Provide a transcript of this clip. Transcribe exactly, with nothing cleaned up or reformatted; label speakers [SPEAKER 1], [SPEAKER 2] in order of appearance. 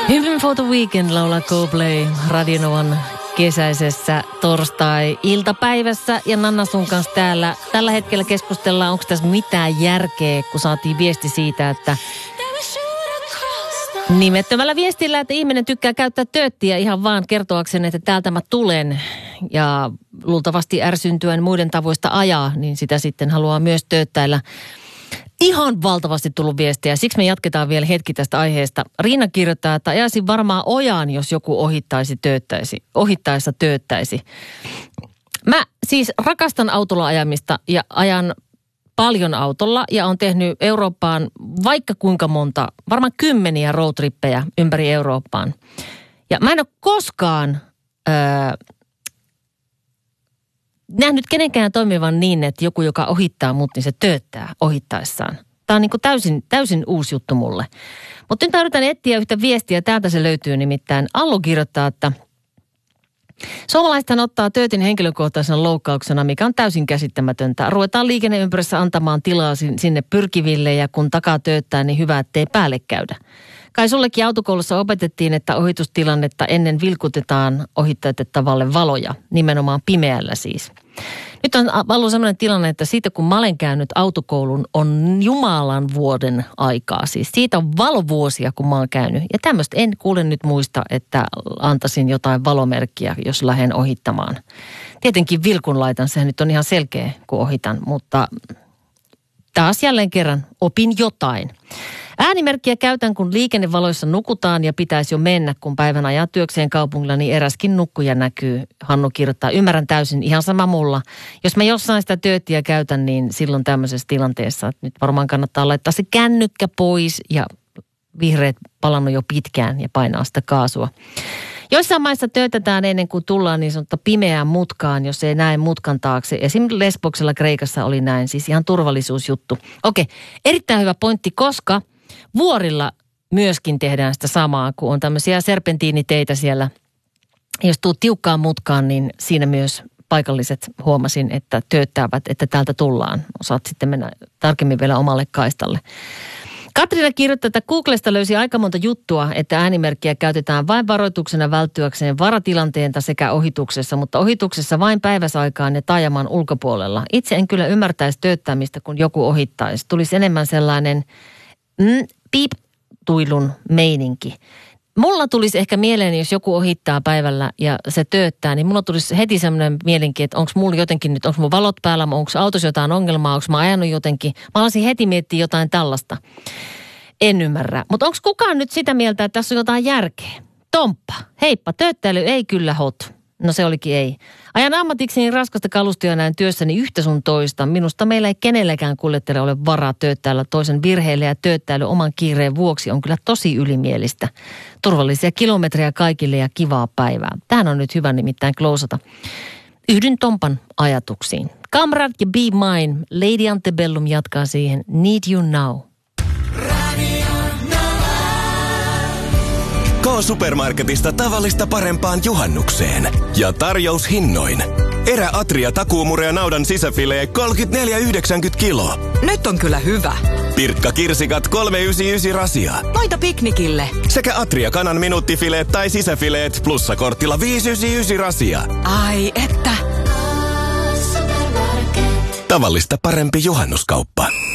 [SPEAKER 1] Heaven for the Weekend laulaa Coldplay Radionovan kesäisessä torstai-iltapäivässä. Ja Nanna sun kanssa täällä tällä hetkellä keskustellaan, onko tässä mitään järkeä, kun saatiin viesti siitä, että nimettömällä viestillä, että ihminen tykkää käyttää tööttiä ihan vaan kertoakseen, että täältä mä tulen. Ja luultavasti ärsyntyen muiden tavoista ajaa, niin sitä sitten haluaa myös tööttäillä. Ihan valtavasti tullut viestiä, siksi me jatketaan vielä hetki tästä aiheesta. Riina kirjoittaa, että ajaisin varmaan ojaan, jos joku ohittaisi tööttäisi, ohittaessa tööttäisi. Mä siis rakastan autolla ajamista ja ajan paljon autolla ja on tehnyt Eurooppaan vaikka kuinka monta, varmaan kymmeniä roadtrippejä ympäri Eurooppaan. Ja mä en ole koskaan Öö, nähnyt kenenkään toimivan niin, että joku, joka ohittaa mut, niin se tööttää ohittaessaan. Tämä on niin kuin täysin, täysin uusi juttu mulle. Mutta nyt mä yritän etsiä yhtä viestiä. Täältä se löytyy nimittäin. Allu kirjoittaa, että suomalaisethan ottaa töötin henkilökohtaisena loukkauksena, mikä on täysin käsittämätöntä. Ruvetaan liikenneympyrässä antamaan tilaa sinne pyrkiville ja kun takaa tööttää, niin hyvä, ettei päälle käydä. Kai sullekin autokoulussa opetettiin, että ohitustilannetta ennen vilkutetaan ohitettavalle valoja, nimenomaan pimeällä siis. Nyt on ollut sellainen tilanne, että siitä kun mä olen käynyt autokoulun, on Jumalan vuoden aikaa. Siis siitä on valovuosia, kun mä oon käynyt. Ja tämmöistä en kuule nyt muista, että antaisin jotain valomerkkiä, jos lähden ohittamaan. Tietenkin vilkun laitan, sehän nyt on ihan selkeä, kun ohitan, mutta taas jälleen kerran opin jotain. Äänimerkkiä käytän, kun liikennevaloissa nukutaan ja pitäisi jo mennä, kun päivän ajaa työkseen kaupungilla, niin eräskin nukkuja näkyy. Hannu kirjoittaa, ymmärrän täysin, ihan sama mulla. Jos mä jossain sitä tööttiä käytän, niin silloin tämmöisessä tilanteessa, että nyt varmaan kannattaa laittaa se kännykkä pois ja vihreät palannut jo pitkään ja painaa sitä kaasua. Joissain maissa töötetään ennen kuin tullaan niin sanottu pimeään mutkaan, jos ei näe mutkan taakse. Esimerkiksi Lesboksella Kreikassa oli näin, siis ihan turvallisuusjuttu. Okei, erittäin hyvä pointti, koska vuorilla myöskin tehdään sitä samaa, kun on tämmöisiä serpentiiniteitä siellä. Jos tuu tiukkaan mutkaan, niin siinä myös paikalliset huomasin, että tööttäävät, että täältä tullaan. Osaat sitten mennä tarkemmin vielä omalle kaistalle. Katriina kirjoittaa, että Googlesta löysi aika monta juttua, että äänimerkkiä käytetään vain varoituksena välttyäkseen varatilanteenta sekä ohituksessa, mutta ohituksessa vain päiväsaikaan ja taajaman ulkopuolella. Itse en kyllä ymmärtäisi tööttämistä, kun joku ohittaisi. Tulisi enemmän sellainen mm, piiptuilun meininki. Mulla tulisi ehkä mieleen, jos joku ohittaa päivällä ja se tööttää, niin mulla tulisi heti semmoinen mielenki, että onko mulla jotenkin nyt, onko mun valot päällä, onko autossa jotain ongelmaa, onko mä ajanut jotenkin. Mä olisin heti miettiä jotain tällaista. En ymmärrä. Mutta onko kukaan nyt sitä mieltä, että tässä on jotain järkeä? Tomppa, heippa, tööttäily ei kyllä hot. No se olikin ei. Ajan ammatikseni raskasta kalustoja näin työssäni yhtä sun toista. Minusta meillä ei kenelläkään kuljettajalle ole varaa tööttäillä toisen virheille ja tööttäily oman kiireen vuoksi on kyllä tosi ylimielistä. Turvallisia kilometrejä kaikille ja kivaa päivää. Tähän on nyt hyvä nimittäin klousata. Yhdyn Tompan ajatuksiin. Kamrad ja Be Mine. Lady Antebellum jatkaa siihen. Need You Now.
[SPEAKER 2] K-Supermarketista tavallista parempaan juhannukseen. Ja tarjoushinnoin. Erä Atria takuumurea naudan sisäfilee kolmekymmentäneljä yhdeksänkymmentä kilo.
[SPEAKER 3] Nyt on kyllä hyvä.
[SPEAKER 2] Pirkka kirsikat kolme yhdeksänkymmentäyhdeksän rasia.
[SPEAKER 3] Noita piknikille.
[SPEAKER 2] Sekä Atria kanan minuuttifileet tai sisäfileet plussakortilla viisi yhdeksänkymmentäyhdeksän rasia.
[SPEAKER 3] Ai että.
[SPEAKER 2] Tavallista parempi juhannuskauppa.